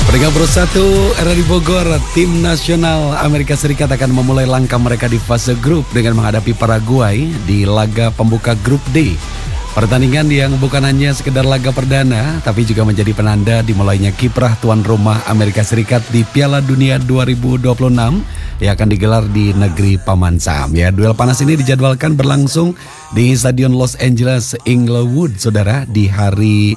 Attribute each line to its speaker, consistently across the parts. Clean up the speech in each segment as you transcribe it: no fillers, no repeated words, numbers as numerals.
Speaker 1: Peringkat Pro 1 RRI Bogor, tim nasional Amerika Serikat akan memulai langkah mereka di fase grup dengan menghadapi Paraguay di laga pembuka grup D. Pertandingan yang bukan hanya sekedar laga perdana, tapi juga menjadi penanda dimulainya kiprah tuan rumah Amerika Serikat di Piala Dunia 2026 yang akan digelar di negeri Paman Sam. Ya, duel panas ini dijadwalkan berlangsung di Stadion Los Angeles Inglewood, saudara, di hari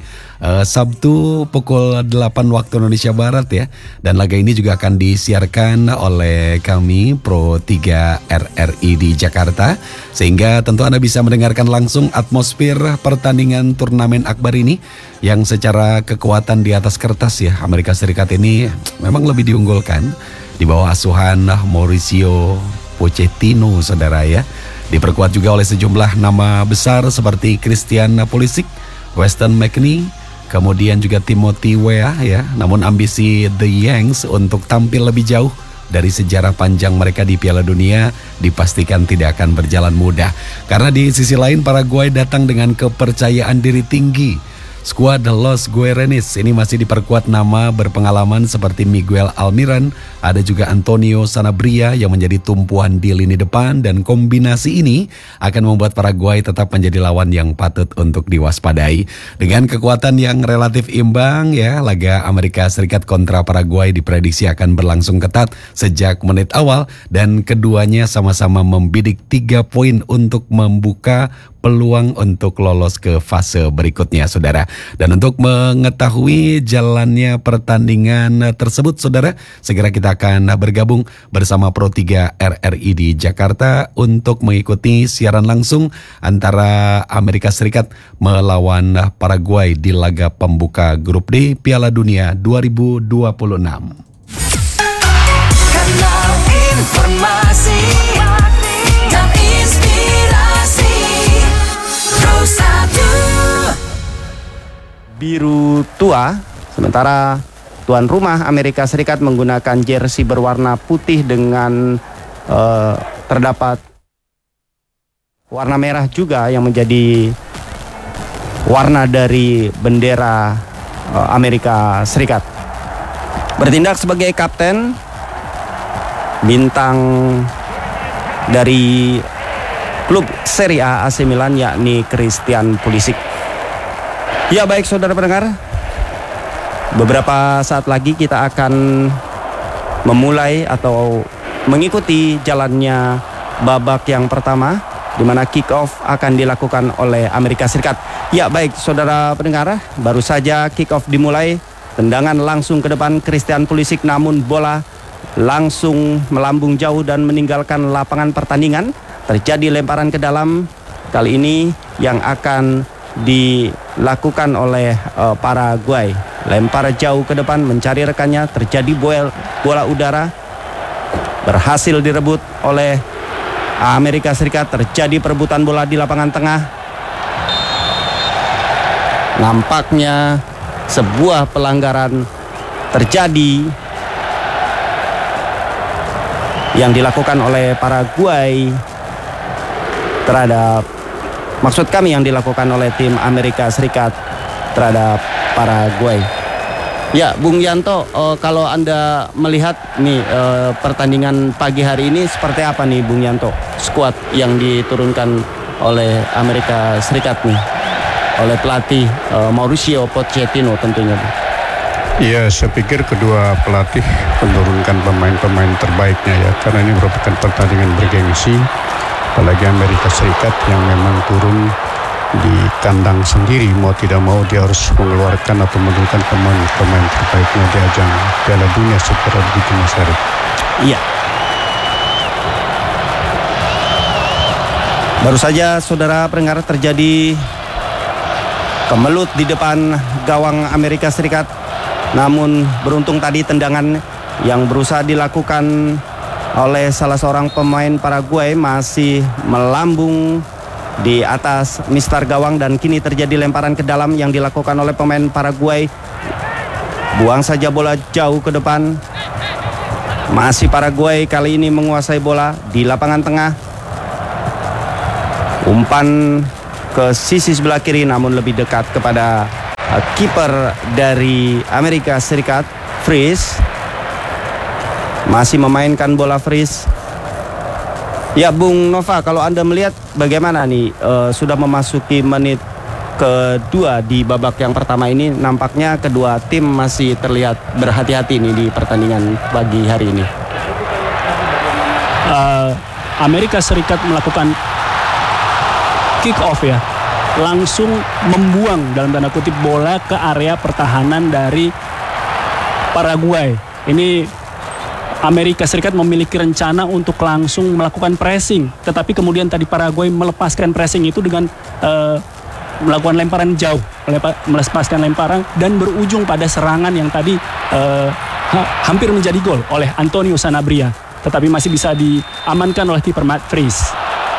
Speaker 1: Sabtu pukul 8 waktu Indonesia Barat ya. Dan laga ini juga akan disiarkan oleh kami Pro 3 RRI di Jakarta, sehingga tentu Anda bisa mendengarkan langsung atmosfer pertandingan turnamen akbar ini yang secara kekuatan di atas kertas ya, Amerika Serikat ini memang lebih diunggulkan di bawah asuhan Mauricio Pochettino, saudara ya. Diperkuat juga oleh sejumlah nama besar seperti Christian Pulisic, Weston McKennie, kemudian juga Timothy Weah ya. Namun ambisi The Yanks untuk tampil lebih jauh dari sejarah panjang mereka di Piala Dunia dipastikan tidak akan berjalan mudah. Karena di sisi lain Paraguay datang dengan kepercayaan diri tinggi. Skuad Los Guaranis ini masih diperkuat nama berpengalaman seperti Miguel Almiron, ada juga Antonio Sanabria yang menjadi tumpuan di lini depan, dan kombinasi ini akan membuat Paraguay tetap menjadi lawan yang patut untuk diwaspadai. Dengan kekuatan yang relatif imbang ya, laga Amerika Serikat kontra Paraguay diprediksi akan berlangsung ketat sejak menit awal, dan keduanya sama-sama membidik 3 poin untuk membuka peluang untuk lolos ke fase berikutnya, saudara. Dan untuk mengetahui jalannya pertandingan tersebut, saudara, segera kita akan bergabung bersama Pro 3 RRI di Jakarta untuk mengikuti siaran langsung antara Amerika Serikat melawan Paraguay di laga pembuka grup D Piala Dunia 2026.
Speaker 2: Kanal informasi dan inspirasi Pro 1.
Speaker 3: Biru tua, sementara tuan rumah Amerika Serikat menggunakan jersey berwarna putih dengan terdapat warna merah juga yang menjadi warna dari bendera Amerika Serikat. Bertindak sebagai kapten bintang dari klub Serie A AC Milan yakni Christian Pulisic. Ya baik saudara pendengar, beberapa saat lagi kita akan memulai atau mengikuti jalannya babak yang pertama, di mana kick off akan dilakukan oleh Amerika Serikat. Ya baik saudara pendengar, baru saja kick off dimulai, tendangan langsung ke depan Christian Pulisic, namun bola langsung melambung jauh dan meninggalkan lapangan pertandingan. Terjadi lemparan ke dalam, kali ini yang akan dilakukan oleh Paraguay. Lempar jauh ke depan mencari rekannya, terjadi bola udara berhasil direbut oleh Amerika Serikat. Terjadi perebutan bola di lapangan tengah. Nampaknya sebuah pelanggaran terjadi yang dilakukan oleh Paraguay terhadap, maksud kami yang dilakukan oleh tim Amerika Serikat terhadap Paraguay. Ya, Bung Yanto, kalau Anda melihat nih pertandingan pagi hari ini seperti apa nih Bung Yanto? Skuad yang diturunkan oleh Amerika Serikat nih, oleh pelatih Mauricio Pochettino tentunya.
Speaker 4: Ya, saya pikir kedua pelatih menurunkan pemain-pemain terbaiknya ya, karena ini merupakan pertandingan bergengsi. Apalagi Amerika Serikat yang memang turun di kandang sendiri, mau tidak mau dia harus mengeluarkan atau menurunkan pemain terbaiknya di ajang Piala Dunia secara begitu besar.
Speaker 3: Iya. Baru saja saudara pendengar terjadi kemelut di depan gawang Amerika Serikat, namun beruntung tadi tendangan yang berusaha dilakukan oleh salah seorang pemain Paraguay masih melambung di atas mistar gawang, dan kini terjadi lemparan ke dalam yang dilakukan oleh pemain Paraguay. Buang saja bola jauh ke depan. Masih Paraguay kali ini menguasai bola di lapangan tengah. Umpan ke sisi sebelah kiri namun lebih dekat kepada kiper dari Amerika Serikat. Freeze masih memainkan bola freeze. Ya, Bung Nova, kalau Anda melihat bagaimana nih, sudah memasuki menit kedua di babak yang pertama ini, nampaknya kedua tim masih terlihat berhati-hati nih di pertandingan pagi hari ini.
Speaker 5: Amerika Serikat melakukan kick off ya, langsung membuang dalam tanda kutip bola ke area pertahanan dari Paraguay. Ini Amerika Serikat memiliki rencana untuk langsung melakukan pressing, tetapi kemudian tadi Paraguay melepaskan pressing itu dengan melakukan lemparan jauh, melepaskan lemparan dan berujung pada serangan yang tadi hampir menjadi gol oleh Antonio Sanabria, tetapi masih bisa diamankan oleh kiper Matt Freeze.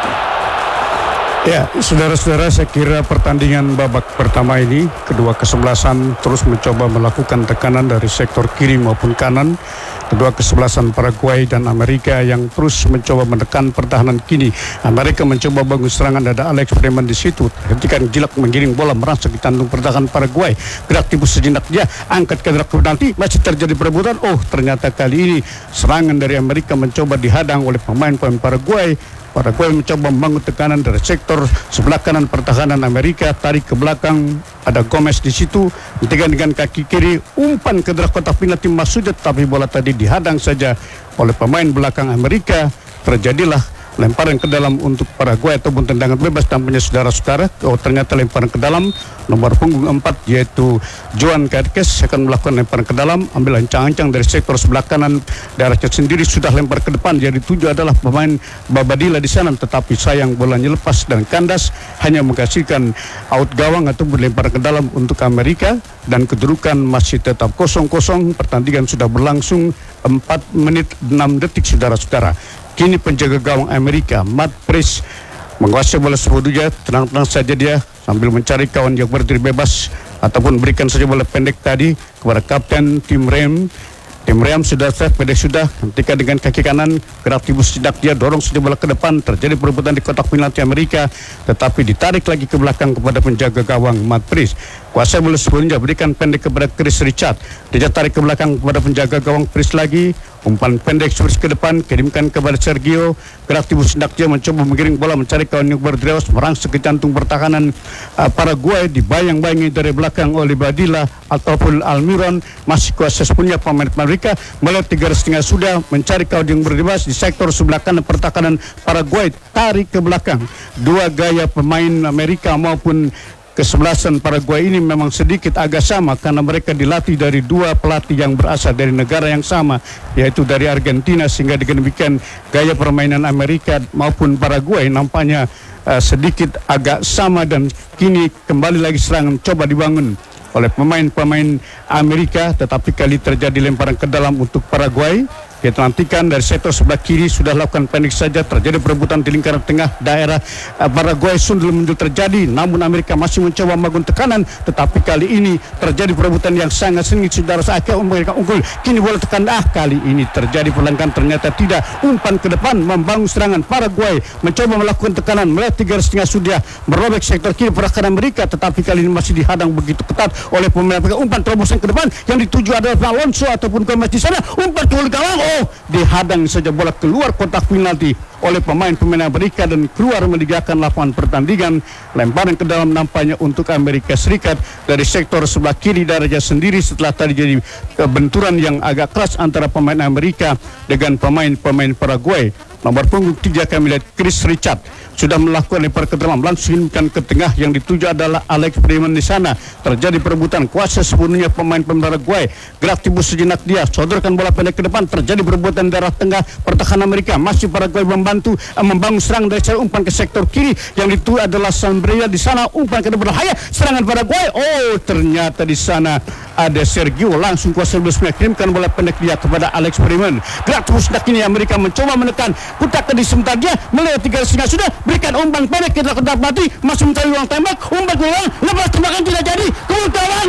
Speaker 4: Ya, saudara-saudara, saya kira pertandingan babak pertama ini kedua kesebelasan terus mencoba melakukan tekanan dari sektor kiri maupun kanan. Kedua kesebelasan Paraguay dan Amerika yang terus mencoba menekan pertahanan kini. Amerika mencoba bangun serangan, ada Alex Freeman di situ. Ketika Gilak menggiring bola merangsek di kantung pertahanan Paraguay. Gerak tipu sejenak dia, angkat ke gerak penalti, masih terjadi perebutan. Oh, ternyata kali ini serangan dari Amerika mencoba dihadang oleh pemain-pemain Paraguay. Paraguay mencoba membangun tekanan dari sektor sebelah kanan pertahanan Amerika, tarik ke belakang, ada Gomez di situ, dengan kaki kiri, umpan ke dalam kotak penalti maksudnya, tapi bola tadi dihadang saja oleh pemain belakang Amerika. Terjadilah lemparan ke dalam untuk Paraguay ataupun tendangan bebas, tampaknya saudara-saudara. Oh, ternyata lemparan ke dalam, nomor punggung 4 yaitu Joan Carques akan melakukan lemparan ke dalam, ambil ancang-ancang dari sektor sebelah kanan daerahnya sendiri, sudah lempar ke depan. Jadi tujuh adalah pemain Babadilla di sana, tetapi sayang bolanya lepas dan kandas, hanya menghasilkan out gawang ataupun lempar ke dalam untuk Amerika, dan kedudukan masih tetap 0-0. Pertandingan sudah berlangsung 4 menit 6 detik saudara-saudara. Kini penjaga gawang Amerika, Matt Freeze, menguasai bola sebelumnya, tenang-tenang saja dia sambil mencari kawan yang berdiri bebas ataupun berikan saja bola pendek tadi kepada kapten Tim Rem. Tim Rem sudah set, pendek sudah, ketika dengan kaki kanan gerak tibu sejenak dia dorong saja bola ke depan, terjadi perebutan di kotak penalti Amerika, tetapi ditarik lagi ke belakang kepada penjaga gawang Matt Freeze. Kuasai bola sebelumnya, berikan pendek kepada Chris Richard, dia tarik ke belakang kepada penjaga gawang Freeze lagi, umpan pendek Freeze ke depan, kirimkan kepada Sergio, gerak tibu sejenak dia mencoba mengiring bola, mencari kawan yang berdiri, merangsek ke jantung pertahanan Paraguay, dibayang-bayangi dari belakang oleh Badilla ataupun Almiron. Masih kuasa sepenuhnya pemain Amerika, melihat 3,5 sudah mencari kawan yang berdiri di sektor sebelah kanan pertahanan Paraguay, tarik ke belakang. Dua gaya pemain Amerika maupun kesebelasan Paraguay ini memang sedikit agak sama, karena mereka dilatih dari dua pelatih yang berasal dari negara yang sama, yaitu dari Argentina, sehingga dengan demikian gaya permainan Amerika maupun Paraguay nampaknya sedikit agak sama. Dan kini kembali lagi serangan coba dibangun oleh pemain-pemain Amerika, tetapi kali terjadi lemparan ke dalam untuk Paraguay. Kita nantikan dari sektor sebelah kiri sudah lakukan pendek saja, terjadi perebutan di lingkaran tengah daerah Paraguay, sundul-mundul terjadi, namun Amerika masih mencoba membangun tekanan, tetapi kali ini terjadi perebutan yang sangat sengit saudara. Akhirnya Amerika unggul, kini bola tekan, kali ini terjadi pelanggan, ternyata tidak, umpan ke depan membangun serangan. Paraguay mencoba melakukan tekanan, melihat 3,5 sudah merobek sektor kiri pertahanan Amerika, tetapi kali ini masih dihadang begitu ketat oleh pemain Amerika. Umpan terobosan ke depan yang dituju adalah Alonso ataupun Gomez di sana, umpan ke gawang, dihadang saja bola keluar kotak penalti oleh pemain-pemain Amerika dan keluar meninggalkan lapangan pertandingan. Lemparan ke dalam nampaknya untuk Amerika Serikat dari sektor sebelah kiri darahnya sendiri, setelah tadi jadi benturan yang agak keras antara pemain Amerika dengan pemain-pemain Paraguay. Nomor punggung 3 kami lihat Chris Richard sudah melakukan lempar ke dalam, langsung ke tengah, yang dituju adalah Alex Freeman di sana. Terjadi perebutan, kuasa sepenuhnya pemain Paraguay, gerak tibu sejenak dia, sodorkan bola pendek ke depan, terjadi perebutan daerah tengah pertahanan Amerika. Masih Paraguay membantu membangun serang dari umpan ke sektor kiri, yang itu adalah Sanabria di sana, umpan ke depan bahaya, serangan Paraguay. Oh, ternyata di sana ada Sergio, langsung kuasa belusnya kirimkan bola pendek dia kepada Alex Freeman. Gerak tibu sejenak ini Amerika mencoba menekan, putar di sebentar dia melihat 3,5 sudah, berikan umpan pendek kita ke mati, masuk mencari ruang tembak, umpan ke ruang, lepas tembakan tidak jadi, kemudian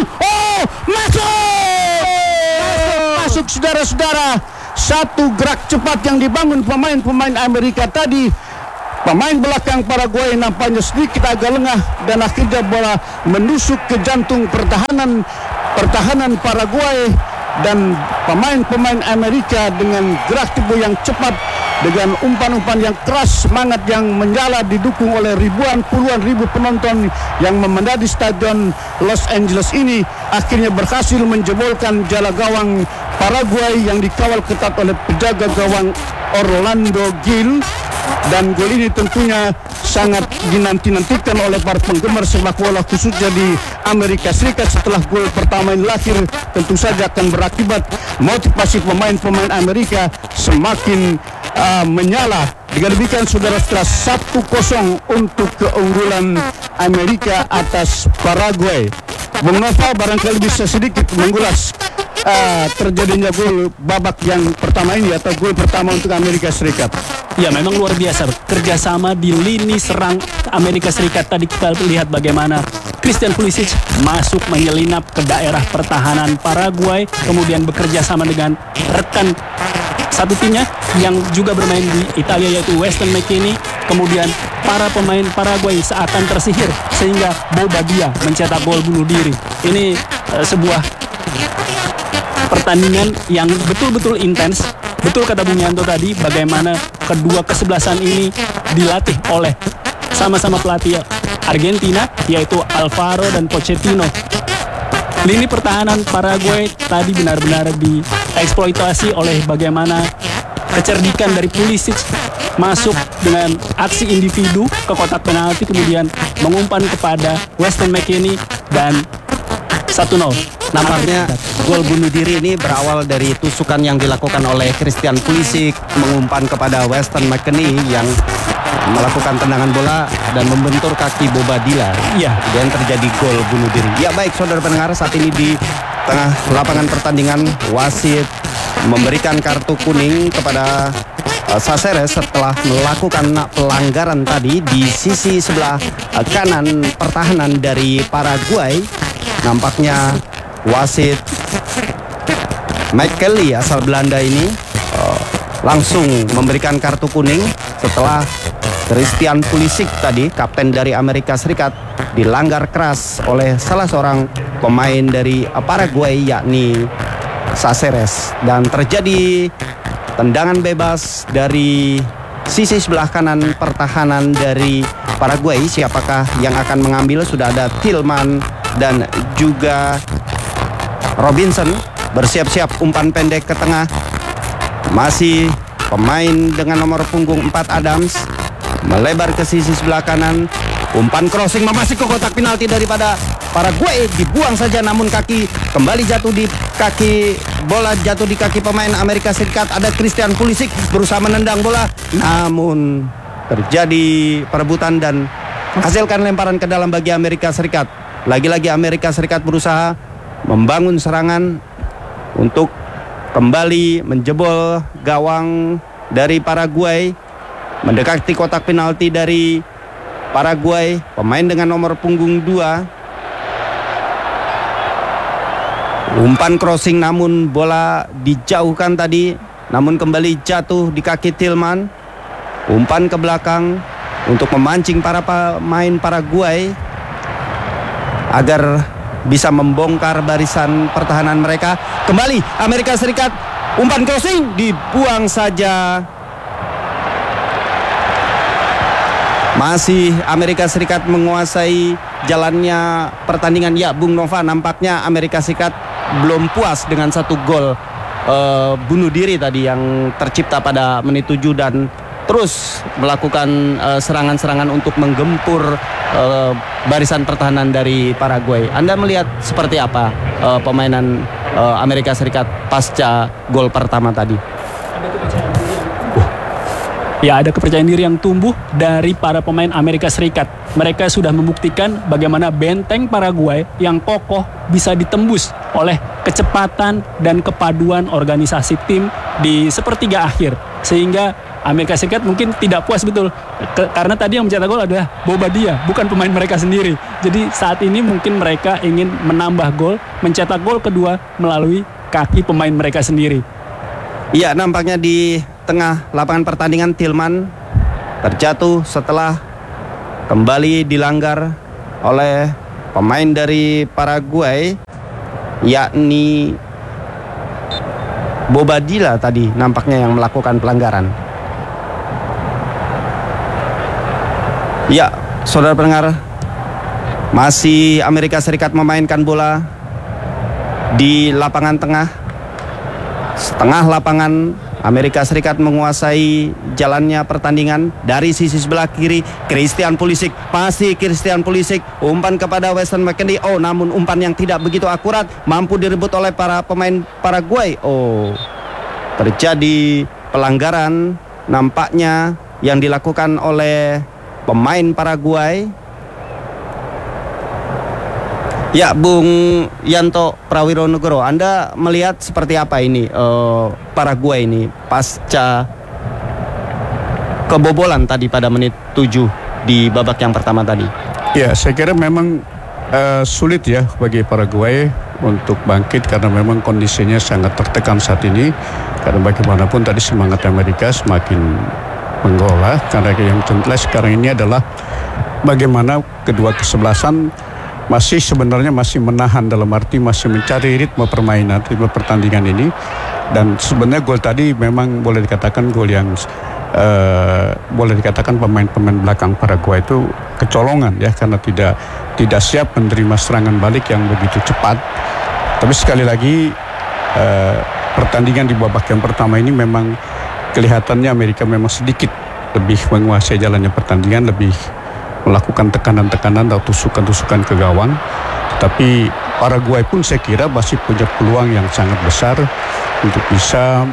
Speaker 4: masuk saudara-saudara. Satu gerak cepat yang dibangun pemain-pemain Amerika tadi, pemain belakang Paraguay nampaknya sedikit agak lengah, dan akhirnya bola menusuk ke jantung pertahanan Paraguay.
Speaker 6: dan pemain-pemain Amerika dengan gerak tubuh yang cepat, dengan umpan-umpan yang keras, semangat yang menyala, didukung oleh ribuan puluhan ribu penonton yang memadati stadion Los Angeles ini, akhirnya berhasil menjebolkan jala gawang Paraguay yang dikawal ketat oleh penjaga gawang Orlando Gil. Dan gol ini tentunya sangat dinanti-nantikan oleh para penggemar sepak bola khususnya di Amerika Serikat. Setelah gol pertama ini lahir, tentu saja akan berakibat motivasi pemain-pemain Amerika semakin menyala. Dengan demikian saudara-saudara, 1-0 untuk keunggulan Amerika atas Paraguay. Bung Nova barangkali bisa sedikit mengulas terjadinya gol babak yang pertama ini atau gol pertama untuk Amerika Serikat.
Speaker 5: Ya, memang luar biasa kerjasama di lini serang Amerika Serikat. Tadi kita lihat bagaimana Christian Pulisic masuk menyelinap ke daerah pertahanan Paraguay, kemudian bekerja sama dengan rekan satu timnya yang juga bermain di Italia yaitu Weston McKennie. Kemudian para pemain Paraguay seakan tersihir sehingga Bobadilla mencetak gol bunuh diri. Ini sebuah pertandingan yang betul-betul intens. Betul kata Bung Yanto tadi, bagaimana kedua kesebelasan ini dilatih oleh sama-sama pelatih Argentina yaitu Alvaro dan Pochettino. Lini pertahanan Paraguay tadi benar-benar dieksploitasi oleh bagaimana kecerdikan dari Pulisic masuk dengan aksi individu ke kotak penalti, kemudian mengumpan kepada Weston McKennie dan 1-0.
Speaker 3: Nampaknya gol bunuh diri ini berawal dari tusukan yang dilakukan oleh Christian Pulisic, mengumpan kepada Weston McKennie yang melakukan tendangan bola dan membentur kaki Bobadilla.
Speaker 5: Iya.
Speaker 3: Dan terjadi gol bunuh diri. Ya baik saudara pendengar, saat ini di tengah lapangan pertandingan wasit memberikan kartu kuning kepada Saceres setelah melakukan pelanggaran tadi di sisi sebelah kanan pertahanan dari Paraguay. Nampaknya wasit Mike Kelly asal Belanda ini langsung memberikan kartu kuning setelah Christian Pulisic tadi, kapten dari Amerika Serikat, dilanggar keras oleh salah seorang pemain dari Paraguay yakni Saceres. Dan terjadi tendangan bebas dari sisi sebelah kanan pertahanan dari Paraguay. Siapakah yang akan mengambil? Sudah ada Tillman dan juga Robinson bersiap-siap umpan pendek ke tengah. Masih pemain dengan nomor punggung 4 Adams melebar ke sisi sebelah kanan. Umpan crossing memasuk ke kotak penalti daripada Paraguay, dibuang saja namun kaki kembali jatuh di kaki, bola jatuh di kaki pemain Amerika Serikat. Ada Christian Pulisic berusaha menendang bola namun terjadi perebutan dan menghasilkan lemparan ke dalam bagi Amerika Serikat. Lagi-lagi Amerika Serikat berusaha membangun serangan untuk kembali menjebol gawang dari Paraguay, mendekati kotak penalti dari Paraguay. Pemain dengan nomor punggung 2 umpan crossing namun bola dijauhkan tadi, namun kembali jatuh di kaki Tillman. Umpan ke belakang untuk memancing para pemain Paraguay agar bisa membongkar barisan pertahanan mereka. Kembali Amerika Serikat, umpan crossing dibuang saja. Masih Amerika Serikat menguasai jalannya pertandingan. Ya Bung Nova, nampaknya Amerika Serikat belum puas dengan satu gol bunuh diri tadi yang tercipta pada menit 7 dan terus melakukan serangan-serangan untuk menggempur barisan pertahanan dari Paraguay. Anda melihat seperti apa permainan Amerika Serikat pasca gol pertama tadi?
Speaker 5: Ya, ada kepercayaan diri yang tumbuh dari para pemain Amerika Serikat. Mereka sudah membuktikan bagaimana benteng Paraguay yang kokoh bisa ditembus oleh kecepatan dan kepaduan organisasi tim di sepertiga akhir. Sehingga Amerika Serikat mungkin tidak puas betul karena tadi yang mencetak gol adalah Bobadilla, bukan pemain mereka sendiri. Jadi saat ini mungkin mereka ingin menambah gol, mencetak gol kedua melalui kaki pemain mereka sendiri.
Speaker 3: Iya, nampaknya di tengah lapangan pertandingan Tillman terjatuh setelah kembali dilanggar oleh pemain dari Paraguay yakni Bobadilla tadi nampaknya yang melakukan pelanggaran. Ya, saudara pendengar, masih Amerika Serikat memainkan bola di lapangan tengah. Setengah lapangan Amerika Serikat menguasai jalannya pertandingan. Dari sisi sebelah kiri, Christian Pulisic, masih Christian Pulisic, umpan kepada Weston McKennie. Oh, namun umpan yang tidak begitu akurat, mampu direbut oleh para pemain Paraguay. Oh, terjadi pelanggaran nampaknya yang dilakukan oleh pemain Paraguay. Ya, Bung Yanto Prawironegoro, Anda melihat seperti apa ini Paraguay ini pasca kebobolan tadi pada menit 7 di babak yang pertama tadi?
Speaker 4: Ya, saya kira memang sulit ya bagi Paraguay untuk bangkit karena memang kondisinya sangat tertekan saat ini. Karena bagaimanapun tadi semangat Amerika semakin menggolah, karena yang jelas sekarang ini adalah bagaimana kedua kesebelasan sebenarnya masih menahan, dalam arti masih mencari ritme pertandingan ini. Dan sebenarnya gol tadi memang boleh dikatakan gol yang boleh dikatakan pemain-pemain belakang Paraguay itu kecolongan ya, karena tidak siap menerima serangan balik yang begitu cepat. Tapi sekali lagi pertandingan di babak yang pertama ini memang kelihatannya Amerika memang sedikit lebih menguasai jalannya pertandingan, lebih melakukan tekanan-tekanan atau tusukan-tusukan ke gawang. Tapi Paraguay pun saya kira masih punya peluang yang sangat besar untuk bisa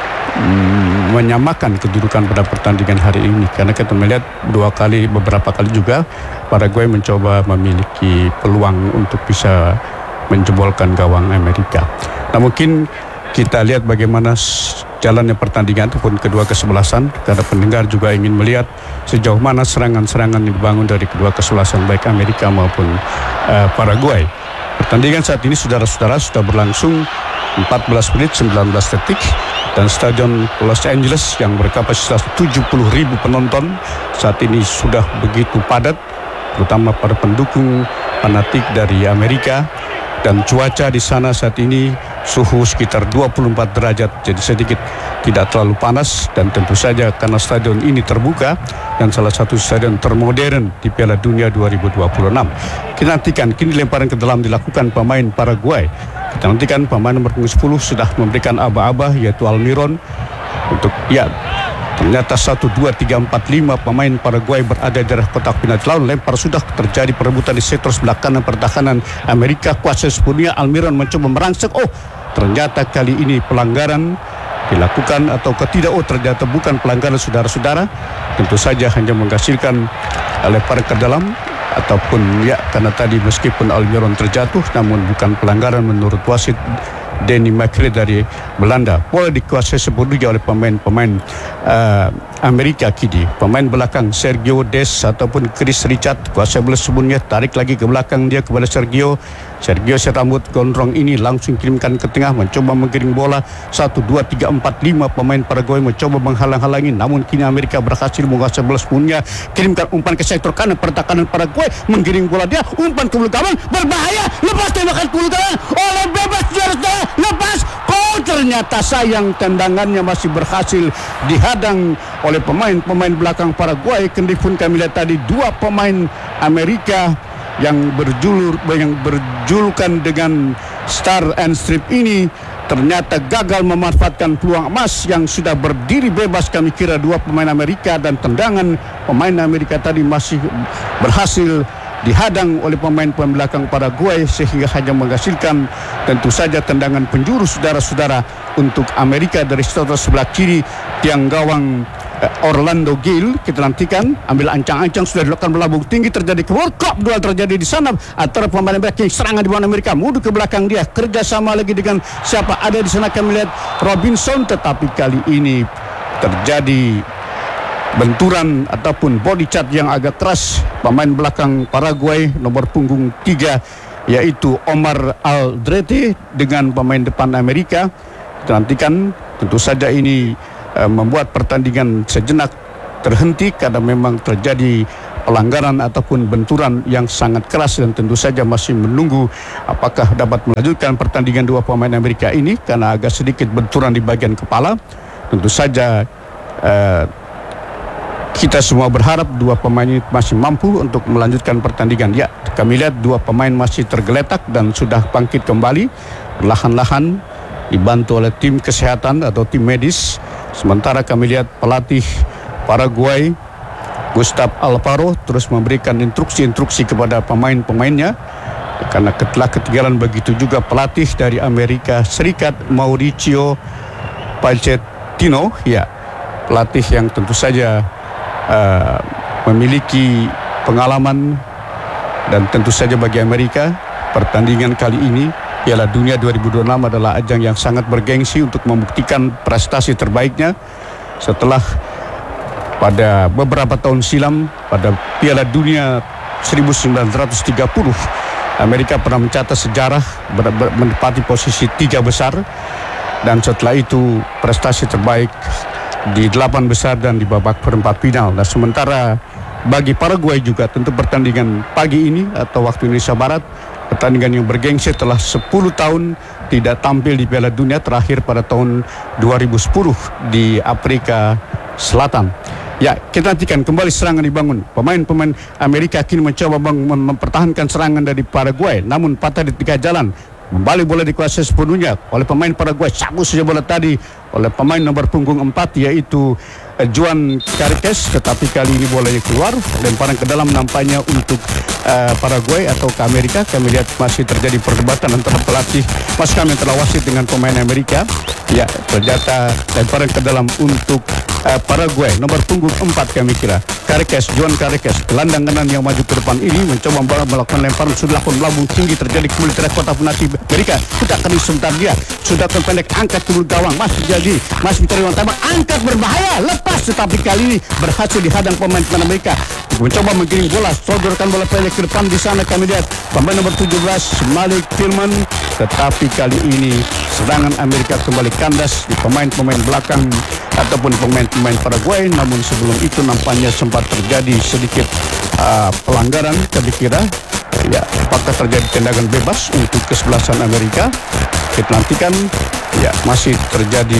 Speaker 4: menyamakan kedudukan pada pertandingan hari ini. Karena kita melihat beberapa kali juga Paraguay mencoba memiliki peluang untuk bisa menjebolkan gawang Amerika. Nah, mungkin kita lihat bagaimana jalannya pertandingan ataupun kedua kesebelasan, karena pendengar juga ingin melihat sejauh mana serangan-serangan yang dibangun dari kedua kesebelasan baik Amerika maupun Paraguay. Pertandingan saat ini saudara-saudara sudah berlangsung 14 menit 19 detik dan Stadion Los Angeles yang berkapasitas 70.000 penonton saat ini sudah begitu padat, terutama para pendukung fanatik dari Amerika. Dan cuaca di sana saat ini suhu sekitar 24 derajat, jadi sedikit tidak terlalu panas. Dan tentu saja karena stadion ini terbuka dan salah satu stadion termodern di Piala Dunia 2026. Kita nantikan, kini lemparan ke dalam dilakukan pemain Paraguay. Kita nantikan pemain nomor 10 sudah memberikan aba-aba, yaitu Almiron, untuk ternyata 1, 2, 3, 4, 5 pemain Paraguay berada di daerah kotak penalti. Lalu lempar sudah terjadi perebutan di sektor sebelah kanan pertahanan Amerika. Kuasa sepenuhnya Almiron mencoba merangsek. Oh, ternyata kali ini pelanggaran dilakukan atau tidak. Oh, ternyata bukan pelanggaran, saudara-saudara. Tentu saja hanya menghasilkan lempar ke dalam ataupun karena tadi meskipun Almiron terjatuh namun bukan pelanggaran menurut wasit Denny McRae dari Belanda. Bola dikuasai sepenuhnya oleh pemain-pemain Amerika kini. Pemain belakang Sergio Des ataupun Chris Richard kuasai bola sebelumnya, tarik lagi ke belakang dia kepada Sergio serambut gondrong ini langsung kirimkan ke tengah, mencoba menggiring bola. 1, 2, 3, 4, 5 pemain Paraguay mencoba menghalang-halangi, namun kini Amerika berhasil menguasai bola sebelumnya, kirimkan umpan ke sektor kanan pertahanan Paraguay, menggiring bola dia, umpan ke belakang, berbahaya, lepas tembakan ke belakang oleh bebas saudara, lepas. Oh, ternyata sayang tendangannya masih berhasil dihadang oleh pemain-pemain belakang Paraguay. Kendipun kami lihat tadi dua pemain Amerika yang berjulukan dengan Star and Strip ini ternyata gagal memanfaatkan peluang emas yang sudah berdiri bebas. Kami kira dua pemain Amerika, dan tendangan pemain Amerika tadi masih berhasil dihadang oleh pemain-pemain belakang Paraguay sehingga hanya menghasilkan tentu saja tendangan penjuru, saudara-saudara, untuk Amerika dari sebelah kiri tiang gawang Orlando Gil. Kita nantikan, ambil ancang-ancang sudah dilakukan melambung tinggi, terjadi World Cup duel terjadi di sana antara pemain Amerika, serangan di bawah Amerika, mundur ke belakang dia, kerjasama lagi dengan siapa ada di sana. Kami lihat Robinson, tetapi kali ini terjadi benturan ataupun body charge yang agak keras pemain belakang Paraguay nomor punggung 3 yaitu Omar Aldrete dengan pemain depan Amerika. Kita nantikan, tentu saja ini membuat pertandingan sejenak terhenti karena memang terjadi pelanggaran ataupun benturan yang sangat keras, dan tentu saja masih menunggu apakah dapat melanjutkan pertandingan dua pemain Amerika ini karena agak sedikit benturan di bagian kepala. Tentu saja kita semua berharap dua pemain ini masih mampu untuk melanjutkan pertandingan. Ya, kami lihat dua pemain masih tergeletak dan sudah bangkit kembali perlahan-lahan dibantu oleh tim kesehatan atau tim medis. Sementara kami lihat pelatih Paraguay Gustavo Alfaro terus memberikan instruksi-instruksi kepada pemain-pemainnya, karena telah ketinggalan begitu juga pelatih dari Amerika Serikat Mauricio Pochettino, ya, pelatih yang tentu saja memiliki pengalaman, dan tentu saja bagi Amerika pertandingan kali ini Piala Dunia 2026 adalah ajang yang sangat bergengsi untuk membuktikan prestasi terbaiknya setelah pada beberapa tahun silam pada Piala Dunia 1930 Amerika pernah mencatat sejarah menempati posisi 3 besar, dan setelah itu prestasi terbaik di 8 besar dan di babak perempat final. Nah, sementara bagi Paraguay juga tentu pertandingan pagi ini atau waktu Indonesia Barat, pertandingan yang bergengsi setelah 10 tahun tidak tampil di Piala Dunia, terakhir pada tahun 2010 di Afrika Selatan. Ya, kita nantikan kembali serangan dibangun. Pemain-pemain Amerika kini mencoba mempertahankan serangan dari Paraguay, namun patah di tengah jalan. Kembali bola dikuasai sepenuhnya oleh pemain Paraguay. Cabut saja bola tadi oleh pemain nomor punggung 4 yaitu Juan Carques, tetapi kali ini bolanya keluar, lemparan ke dalam nampaknya untuk Paraguay atau ke Amerika. Kami lihat masih terjadi perdebatan antara pelatih mas kami telah wasit dengan pemain Amerika. Ya, ternyata lemparan ke dalam untuk Paraguay nomor punggung 4 kami kira Carques, Juan Carques, gelandang kanan yang maju ke depan ini mencoba melakukan lemparan, sudah lakukan melambung tinggi, terjadi kembali terhadap kotak penalti Amerika. Kita akan sebentar, dia sudah pendek, angkat ke gawang, masih jadi, masih mencari ruang tembak, angkat berbahaya, lepas, tetapi kali ini berhasil dihadang pemain Amerika. Mencoba menggiring bola, sodorkan bola pendek ke depan. Di sana kami lihat pemain nomor 17 Malik Tillman, tetapi kali ini serangan Amerika kembali kandas di pemain-pemain belakang ataupun pemain-pemain Paraguay. Namun sebelum itu nampaknya sempat terjadi sedikit pelanggaran, kami kira. Ya, apakah terjadi tendangan bebas untuk kesebelasan Amerika? Kita nantikan. Ya, masih terjadi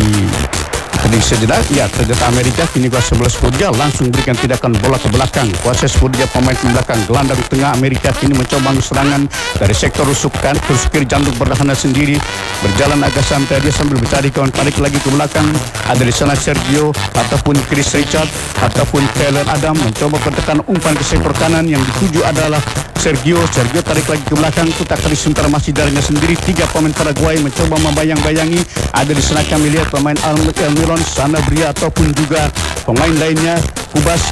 Speaker 4: sejenak. Ya, ternyata Amerika kini kuasa sebelah Spurja langsung berikan tindakan bola ke belakang. Kuasa Spurja pemain ke belakang, gelandang tengah Amerika kini mencoba serangan dari sektor rusukan terus kiri, jantung pertahanan sendiri berjalan agak santai, dia sambil mencari kawan, tarik lagi ke belakang. Ada di sana Sergio ataupun Chris Richard ataupun Taylor Adam mencoba pertekan umpan ke sektor kanan, yang dituju adalah Sergio tarik lagi ke belakang, putar kali sementara masih darinya sendiri. 3 pemain Paraguay mencoba membayang-bayangi. Ada di sana kami lihat pemain Almiron, Sanabria ataupun juga pemain lainnya Kubas